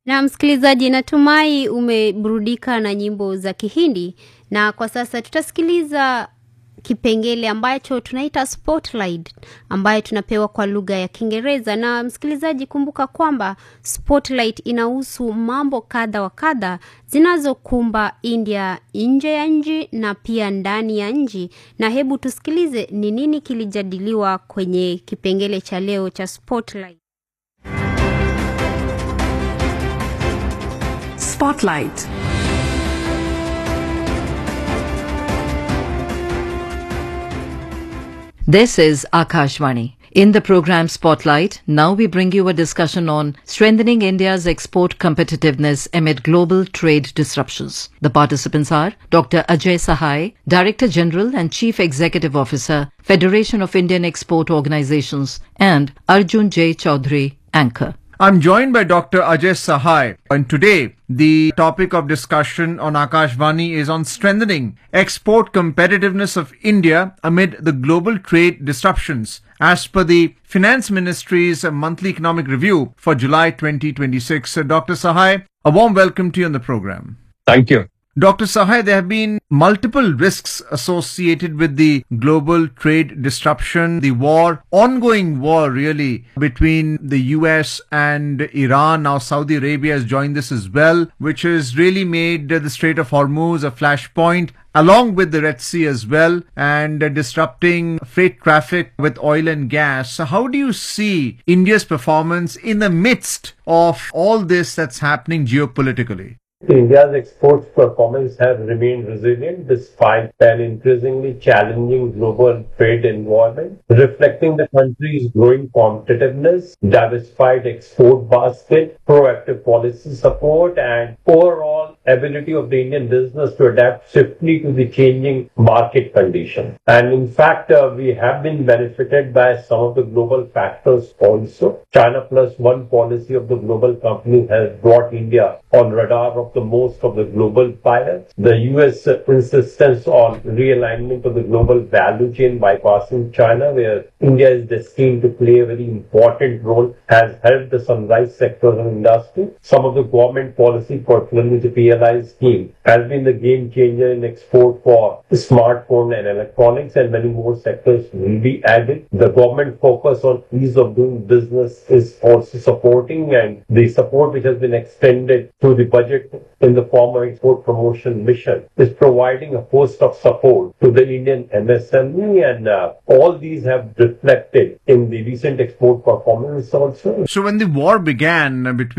Na msikilizaji, natumai umeburudika na nyimbo za Kihindi, na kwa sasa tutasikiliza kipengele ambacho tunaita Spotlight, ambayo tunapewa kwa lugha ya Kiingereza. Na msikilizaji, kumbuka kwamba Spotlight inahusu mambo kadha wa kadha zinazokumba India nje ya nchi na pia ndani ya nchi. Na hebu tusikilize ni nini kilijadiliwa kwenye kipengele cha leo cha Spotlight. Spotlight. This is Akashvani. In the program Spotlight, now we bring you a discussion on strengthening India's export competitiveness amid global trade disruptions. The participants are Dr. Ajay Sahai, Director General and Chief Executive Officer, Federation of Indian Export Organizations, and Arjun J. Chaudhary, Anchor. I'm joined by Dr. Ajay Sahai, and today the topic of discussion on Akashvani is on strengthening export competitiveness of India amid the global trade disruptions, as per the Finance Ministry's monthly economic review for July 2026. Dr. Sahai, a warm welcome to you on the program. Thank you. Dr. Sahai, there have been multiple risks associated with the global trade disruption, the war, ongoing war really, between the US and Iran. Now Saudi Arabia has joined this as well, which has really made the Strait of Hormuz a flashpoint, along with the Red Sea as well, and disrupting freight traffic with oil and gas. So how do you see India's performance in the midst of all this that's happening geopolitically? India's exports performance has remained resilient despite an increasingly challenging global trade environment, reflecting the country's growing competitiveness, diversified export basket, proactive policy support, and overall ability of the Indian business to adapt swiftly to the changing market conditions. And in fact, we have been benefited by some of the global factors also. China Plus One policy of the global company has brought India on radar of the most of the global players. The US insistence on realignment of the global value chain bypassing China, where India is destined to play a very important role, has helped the sunrise sectors of industry. Some of the government policy, particularly the PLI scheme, has been the game changer in export for smartphone and electronics, and many more sectors will be added. The government focus on ease of doing business is also supporting, and the support which has been extended through the budget in the form of export promotion mission is providing a host of support to the Indian MSME, and all these have reflected in the recent export performance also. So when the war began between